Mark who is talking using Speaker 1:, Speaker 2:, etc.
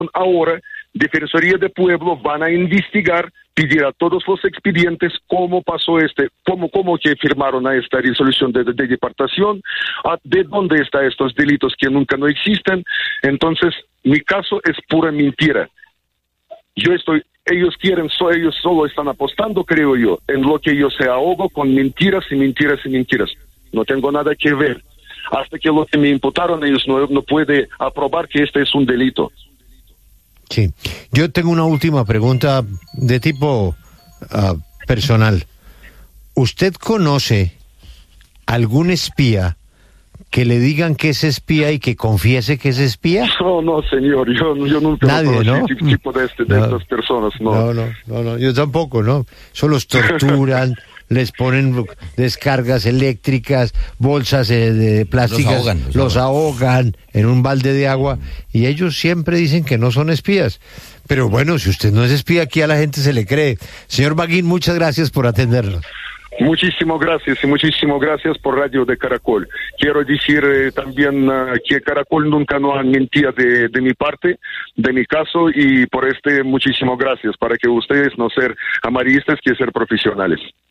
Speaker 1: ahora, Defensoría del Pueblo van a investigar, pedir a todos los expedientes cómo pasó cómo que firmaron a esta resolución de deportación, de dónde están estos delitos que nunca no existen. Entonces, mi caso es pura mentira. Ellos solo están apostando, creo yo, en lo que yo se ahogo con mentiras y mentiras y mentiras. No tengo nada que ver. Hasta que lo que me imputaron, ellos no pueden aprobar que este es un delito.
Speaker 2: Sí. Yo tengo una última pregunta de tipo personal. ¿Usted conoce algún espía que le digan que es espía y que confiese que es espía?
Speaker 1: No, señor, yo nunca
Speaker 2: Nadie, ¿no?
Speaker 1: tipo de estas personas, no.
Speaker 2: No, yo tampoco, ¿no? Solo los torturan, les ponen descargas eléctricas, bolsas de plásticas, los ahogan en un balde de agua, y ellos siempre dicen que no son espías. Pero bueno, si usted no es espía, aquí a la gente se le cree. Señor Baguín, muchas gracias por atendernos.
Speaker 1: Muchísimas gracias por Radio de Caracol. Quiero decir también que Caracol nunca no ha mentido de mi parte, de mi caso, y por muchísimas gracias, para que ustedes no ser amarillistas, que ser profesionales.